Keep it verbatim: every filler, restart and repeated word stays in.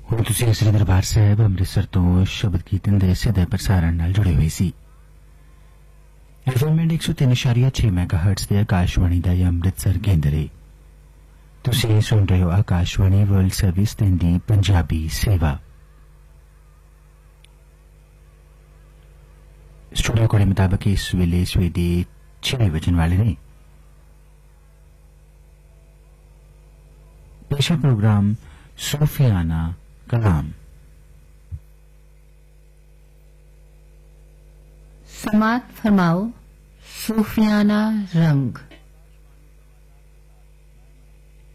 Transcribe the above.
ਹੁਣ ਤੁਸੀਂ ਸ੍ਰੀ ਦਰਬਾਰ ਸਾਹਿਬ ਅੰਮ੍ਰਿਤਸਰ ਤੋਂ ਸ਼ਬਦ ਕੀਰਤਨ ਦੇ ਸਿੱਧੇ ਪ੍ਰਸਾਰਣ ਨਾਲ ਜੁੜੇ ਹੋਏ ਸੀ। ਐਫਐਮ ਇੱਕ ਸੌ ਤਿੰਨ ਦਸ਼ਮਲਵ ਛੇ ਮੈਗਾਹਰਟਜ਼ ਤੇ ਆਕਾਸ਼ਵਾਣੀ ਦਾ ਇਹ ਅੰਮ੍ਰਿਤਸਰ ਕੇਂਦਰ ਹੈ। ਤੁਸੀਂ ਸੁਣ ਰਹੇ ਹੋ ਆਕਾਸ਼ਵਾਣੀ ਵਰਲਡ ਸਰਵਿਸ ਦੀ ਪੰਜਾਬੀ ਸੇਵਾ। स्टूडियो को मुताबिक इस वेले सवेरे छे बजन वाले ने। पेशा प्रोग्राम सूफियाना कलाम। समात फरमाओ सूफियाना रंग।